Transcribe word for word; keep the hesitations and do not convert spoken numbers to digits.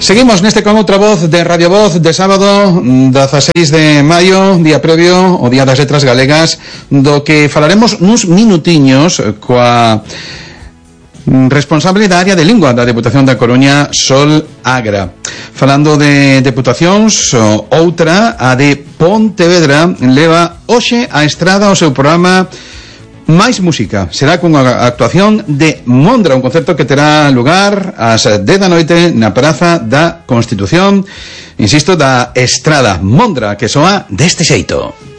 Seguimos neste con outra voz de Radio Voz de sábado dezaseis de maio, día previo o Día das Letras Galegas, do que falaremos nuns minutiños coa responsable da área de lingua da Deputación da Coruña, Sol Agra. Falando de deputacións, outra, a de Pontevedra, leva hoxe a estrada o seu programa Máis Música. Será cunha actuación de Mondra, un concerto que terá lugar ás dez da noite na Praza da Constitución, insisto, da Estrada. Mondra, que soa deste xeito.